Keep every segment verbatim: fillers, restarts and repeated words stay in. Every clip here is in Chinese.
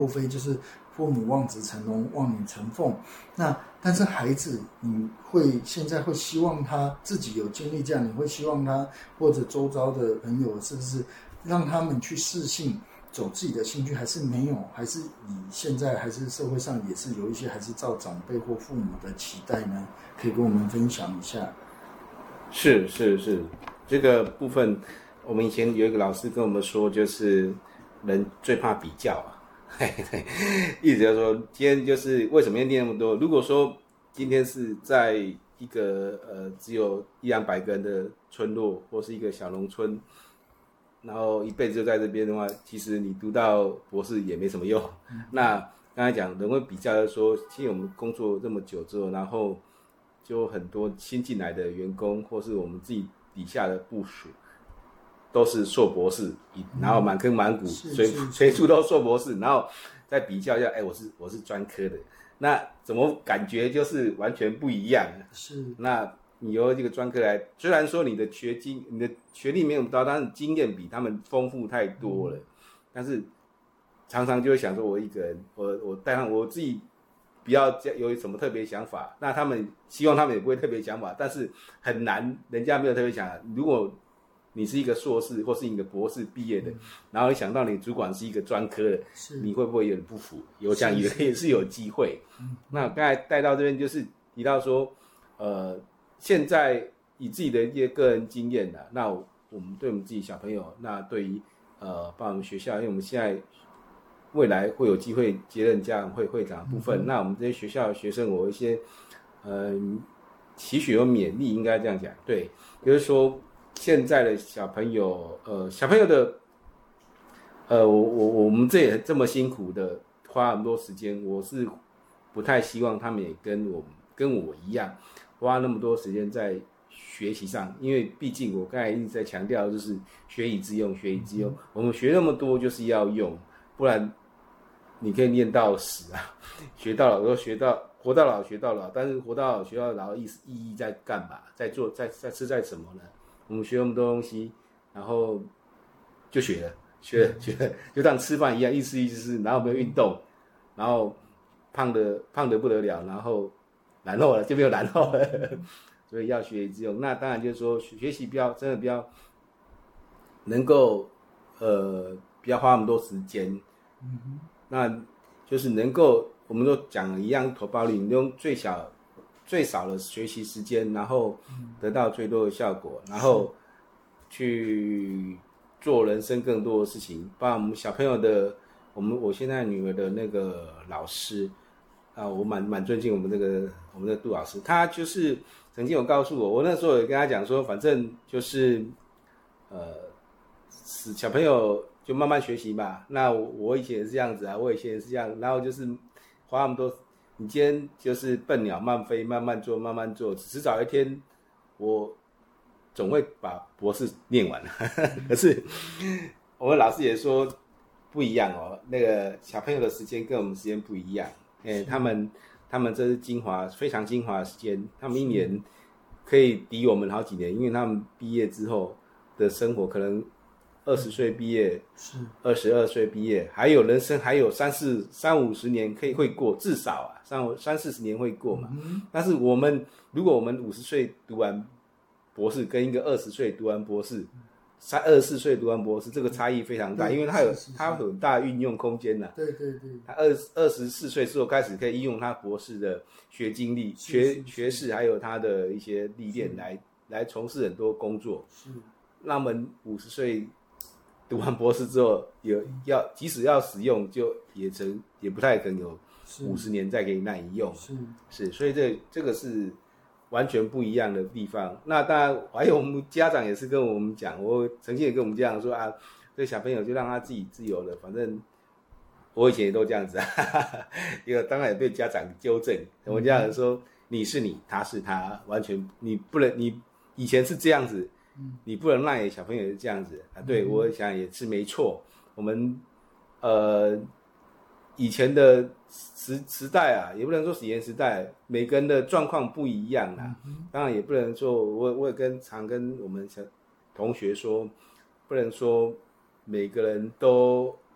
无非就是父母望子成龙，望女成凤。那但是孩子，你会现在会希望他自己有经历这样，你会希望他或者周遭的朋友是不是让他们去适性走自己的兴趣，还是没有？还是你现在还是社会上也是有一些还是照长辈或父母的期待呢？可以跟我们分享一下。 是是是，这个部分我们以前有一个老师跟我们说，就是人最怕比较啊。意思就是说，今天就是为什么要念那么多？如果说今天是在一个呃只有一两百个人的村落，或是一个小农村，然后一辈子就在这边的话，其实你读到博士也没什么用。嗯、那刚才讲人会比较，就是说，其实我们工作这么久之后，然后就很多新进来的员工，或是我们自己底下的部属，都是硕博士，然后满坑满谷，随随处都硕博士，然后再比较一下，哎，我是我是专科的，那怎么感觉就是完全不一样？ 是， 那你由这个专科来，虽然说你的学经、你的学历没有高，但是经验比他们丰富太多了，嗯、但是常常就会想说，我一个人，我我带上我自己。不要有什么特别想法，那他们希望他们也不会特别想法，但是很难，人家没有特别想法。如果你是一个硕士或是一个博士毕业的，嗯、然后你想到你主管是一个专科的，你会不会有点不服？有这样也也是有机会。那刚才带到这边就是提到说，呃，现在以自己的一些个人经验啊，那我们对我们自己小朋友，那对于呃，帮我们学校，因为我们现在未来会有机会接任家长会会长的部分，嗯、那我们这些学校的学生，我有一些呃期许有勉励，应该这样讲，对，就是说现在的小朋友，呃，小朋友的，呃，我我我们这也这么辛苦的花很多时间，我是不太希望他们也跟我跟我一样花那么多时间在学习上，因为毕竟我刚才一直在强调，就是学以致用，学以致用，嗯、我们学那么多就是要用，不然。你可以念到死啊，学到老，学到活到老学到老，但是活到老学到老意意义在干嘛？在做在在是在什么呢？我们学那么多东西，然后就学了，学了学了，就像吃饭一样，意思意思，然后没有运动，然后胖的胖的不得了，然后然后了就没有然后了，所以要学以致用。那当然就是说学习不要真的不要能够呃不要花那么多时间，嗯哼。那就是能够，我们都讲一样投报率，你用最小、最少的学习时间，然后得到最多的效果，然后去做人生更多的事情。包括我们小朋友的，我们我现在女儿的那个老师啊，我蛮蛮尊敬我们这个我们的杜老师，他就是曾经有告诉我，我那时候有跟他讲说，反正就是呃，小朋友。就慢慢学习嘛，那 我, 我以前也是这样子啊，我以前也是这样，然后就是花那么多，你今天就是笨鸟慢飞，慢慢做，慢慢做，迟早一天我总会把博士念完。可是我们老师也说不一样哦，那个小朋友的时间跟我们时间不一样，哎，他们他们这是精华非常精华的时间，他们一年可以抵我们好几年，因为他们毕业之后的生活可能。二十岁毕业，是二十二岁毕业，还有人生还有三四三五十年可以会过，至少啊三三四十年会过嘛。嗯、但是我们如果我们五十岁读完博士，跟一个二十岁读完博士，三二十四岁读完博士，这个差异非常大，因为它有它有很大的运用空间呐、啊。 对对对， 他二二十四岁之后开始可以应用他博士的学经历、学学识，还有他的一些历练来来从事很多工作。是，那么五十岁。读完博士之后，有要即使要使用，就也成也不太可能有五十年再给你那里用，是是，所以这这个是完全不一样的地方。那当然，还有我们家长也是跟我们讲，我曾经也跟我们家长说啊，这小朋友就让他自己自由了，反正我以前也都这样子啊，因为当然也被家长纠正，我们家长说你是你，他是他，完全你不能，你以前是这样子。你不能让小朋友是这样子啊！对，我想也是没错。我们呃以前的时时代啊，也不能说以前时代，每个人的状况不一样啦。当然也不能说，我我也跟常跟我们同学说，不能说每个人都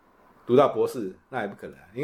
读到博士，那也不可能、啊，因为